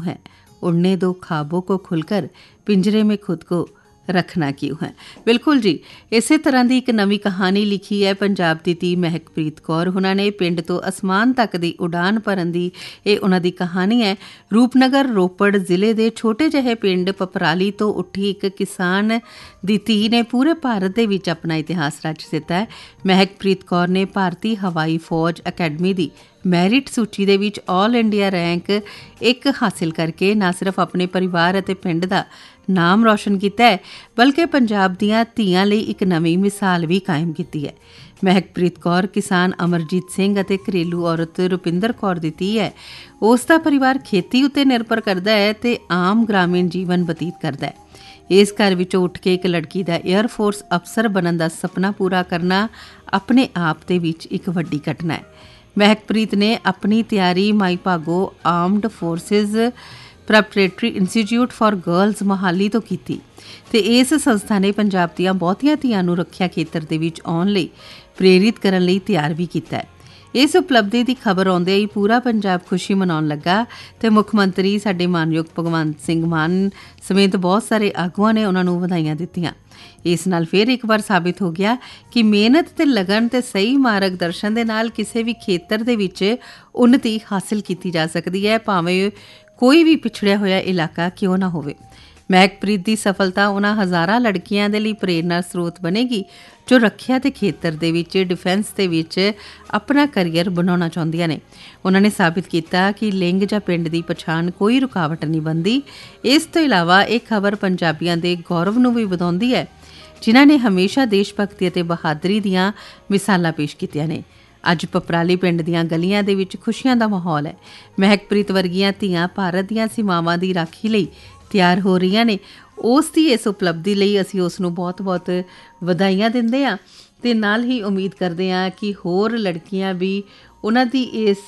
क्यों है, उड़ने दो ख्वाबों को खुलकर, पिंजरे में खुद को ਰੱਖਣਾ ਕਿਉਂ ਹੈ। ਬਿਲਕੁਲ ਜੀ, ਇਸੇ ਤਰ੍ਹਾਂ ਦੀ ਇੱਕ ਨਵੀਂ ਕਹਾਣੀ ਲਿਖੀ ਹੈ ਪੰਜਾਬ ਦੀ ਧੀ ਮਹਿਕਪ੍ਰੀਤ ਕੌਰ ਉਹਨਾਂ ਨੇ। ਪਿੰਡ ਤੋਂ ਅਸਮਾਨ ਤੱਕ ਦੀ ਉਡਾਨ ਭਰਨ ਦੀ ਇਹ ਉਹਨਾਂ ਦੀ ਕਹਾਣੀ ਹੈ। ਰੂਪਨਗਰ ਰੋਪੜ ਜ਼ਿਲ੍ਹੇ ਦੇ ਛੋਟੇ ਜਿਹੇ ਪਿੰਡ ਪਪਰਾਲੀ ਤੋਂ ਉੱਠੀ ਇੱਕ ਕਿਸਾਨ ਦੀ ਧੀ ਨੇ ਪੂਰੇ ਭਾਰਤ ਦੇ ਵਿੱਚ ਆਪਣਾ ਇਤਿਹਾਸ ਰਚ ਦਿੱਤਾ ਹੈ। ਮਹਿਕਪ੍ਰੀਤ ਕੌਰ ਨੇ ਭਾਰਤੀ ਹਵਾਈ ਫੌਜ ਅਕੈਡਮੀ ਦੀ ਮੈਰਿਟ ਸੂਚੀ ਦੇ ਵਿੱਚ ਆਲ ਇੰਡੀਆ ਰੈਂਕ 1 ਹਾਸਿਲ ਕਰਕੇ ਨਾ ਸਿਰਫ ਆਪਣੇ ਪਰਿਵਾਰ ਅਤੇ ਪਿੰਡ ਦਾ ਨਾਮ ਰੌਸ਼ਨ ਕੀਤਾ ਹੈ, ਬਲਕਿ ਪੰਜਾਬ ਦੀਆਂ ਧੀਆਂ ਲਈ ਇੱਕ ਨਵੀਂ ਮਿਸਾਲ ਵੀ ਕਾਇਮ ਕੀਤੀ ਹੈ। ਮਹਿਕਪ੍ਰੀਤ ਕੌਰ ਕਿਸਾਨ ਅਮਰਜੀਤ ਸਿੰਘ ਅਤੇ ਘਰੇਲੂ ਔਰਤ ਰੁਪਿੰਦਰ ਕੌਰ ਦੀ ਧੀ ਹੈ। ਉਸ ਦਾ ਪਰਿਵਾਰ ਖੇਤੀ ਉੱਤੇ ਨਿਰਭਰ ਕਰਦਾ ਹੈ ਅਤੇ ਆਮ ਗ੍ਰਾਮੀਣ ਜੀਵਨ ਬਤੀਤ ਕਰਦਾ ਹੈ। ਇਸ ਘਰ ਵਿੱਚੋਂ ਉੱਠ ਕੇ ਇੱਕ ਲੜਕੀ ਦਾ ਏਅਰ ਫੋਰਸ ਅਫਸਰ ਬਣਨ ਦਾ ਸੁਪਨਾ ਪੂਰਾ ਕਰਨਾ ਆਪਣੇ ਆਪ ਦੇ ਵਿੱਚ ਇੱਕ ਵੱਡੀ ਘਟਨਾ ਹੈ। ਮਹਿਕਪ੍ਰੀਤ ਨੇ ਆਪਣੀ ਤਿਆਰੀ Mai Bhago armed forces preparatory institute for girls Mohali ਤੋਂ ਕੀਤੀ ਅਤੇ ਇਸ ਸੰਸਥਾ ਨੇ ਪੰਜਾਬ ਦੀਆਂ ਬਹੁਤੀਆਂ ਧੀਆਂ ਨੂੰ ਰੱਖਿਆ ਖੇਤਰ ਦੇ ਵਿੱਚ ਆਉਣ ਲਈ ਪ੍ਰੇਰਿਤ ਕਰਨ ਲਈ ਤਿਆਰ ਵੀ ਕੀਤਾ ਹੈ। ਇਸ ਉਪਲਬਧੀ ਦੀ ਖਬਰ ਆਉਂਦੇ ਹੀ ਪੂਰਾ ਪੰਜਾਬ ਖੁਸ਼ੀ ਮਨਾਉਣ ਲੱਗਾ ਅਤੇ ਮੁੱਖ ਮੰਤਰੀ ਸਾਡੇ ਮਾਨਯੋਗ ਭਗਵੰਤ ਸਿੰਘ ਮਾਨ ਸਮੇਤ ਬਹੁਤ ਸਾਰੇ ਆਗੂਆਂ ਨੇ ਉਹਨਾਂ ਨੂੰ ਵਧਾਈਆਂ ਦਿੱਤੀਆਂ। ਇਸ ਨਾਲ ਫਿਰ ਇੱਕ ਵਾਰ ਸਾਬਿਤ ਹੋ ਗਿਆ ਕਿ ਮਿਹਨਤ ਤੇ ਲਗਨ ਤੇ ਸਹੀ ਮਾਰਗ ਦਰਸ਼ਨ ਦੇ ਨਾਲ ਕਿਸੇ ਵੀ ਖੇਤਰ ਦੇ ਵਿੱਚ ਉੱਨਤੀ ਹਾਸਿਲ ਕੀਤੀ ਜਾ ਸਕਦੀ ਹੈ, ਭਾਵੇਂ ਕੋਈ ਵੀ ਪਿਛੜਿਆ ਹੋਇਆ ਇਲਾਕਾ ਕਿਉਂ ਨਾ ਹੋਵੇ। ਮਹਿਕਪ੍ਰੀਤ ਦੀ ਸਫਲਤਾ ਉਹਨਾਂ ਹਜ਼ਾਰਾਂ ਲੜਕੀਆਂ ਦੇ ਲਈ ਪ੍ਰੇਰਨਾ ਸਰੋਤ ਬਣੇਗੀ ਜੋ ਰੱਖਿਆ ਦੇ ਖੇਤਰ ਦੇ ਵਿੱਚ ਡਿਫੈਂਸ ਦੇ ਵਿੱਚ ਆਪਣਾ ਕਰੀਅਰ ਬਣਾਉਣਾ ਚਾਹੁੰਦੀਆਂ ਨੇ। ਉਹਨਾਂ ਨੇ ਸਾਬਿਤ ਕੀਤਾ ਕਿ ਲਿੰਗ ਜਾਂ ਪਿੰਡ ਦੀ ਪਛਾਣ ਕੋਈ ਰੁਕਾਵਟ ਨਹੀਂ ਬਣਦੀ। ਇਸ ਤੋਂ ਇਲਾਵਾ ਇਹ ਖਬਰ ਪੰਜਾਬੀਆਂ ਦੇ ਗੌਰਵ ਨੂੰ ਵੀ ਵਧਾਉਂਦੀ ਹੈ, ਜਿਨ੍ਹਾਂ ਨੇ ਹਮੇਸ਼ਾ ਦੇਸ਼ ਭਗਤੀ ਅਤੇ ਬਹਾਦਰੀ ਦੀਆਂ ਮਿਸਾਲਾਂ ਪੇਸ਼ ਕੀਤੀਆਂ ਨੇ। ਅੱਜ ਪਪਰਾਲੀ ਪਿੰਡ ਦੀਆਂ ਗਲੀਆਂ ਦੇ ਵਿੱਚ ਖੁਸ਼ੀਆਂ ਦਾ ਮਾਹੌਲ ਹੈ। ਮਹਿਕਪ੍ਰੀਤ ਵਰਗੀਆਂ ਧੀਆਂ ਭਾਰਤ ਦੀਆਂ ਸੀਮਾਵਾਂ ਦੀ ਰਾਖੀ ਲਈ ਤਿਆਰ ਹੋ ਰਹੀਆਂ ਨੇ। ਉਸ ਦੀ ਇਸ ਉਪਲਬਧੀ ਲਈ ਅਸੀਂ ਉਸ ਨੂੰ ਬਹੁਤ-ਬਹੁਤ ਵਧਾਈਆਂ ਦਿੰਦੇ ਹਾਂ ਅਤੇ ਨਾਲ ਹੀ ਉਮੀਦ ਕਰਦੇ ਹਾਂ ਕਿ ਹੋਰ ਲੜਕੀਆਂ ਵੀ ਉਹਨਾਂ ਦੀ ਇਸ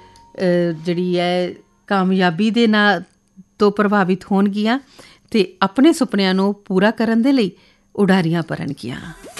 ਜਿਹੜੀ ਹੈ ਕਾਮਯਾਬੀ ਦੇ ਨਾਲ ਤੋਂ ਪ੍ਰਭਾਵਿਤ ਹੋਣਗੀਆਂ ਅਤੇ ਆਪਣੇ ਸੁਪਨਿਆਂ ਨੂੰ ਪੂਰਾ ਕਰਨ ਦੇ ਲਈ ਉਡਾਰੀਆਂ ਭਰਨਗੀਆਂ।